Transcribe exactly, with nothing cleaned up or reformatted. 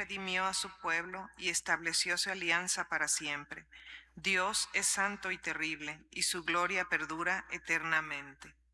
redimió a su pueblo y estableció su alianza para siempre. Dios es santo y terrible, y su gloria perdura eternamente.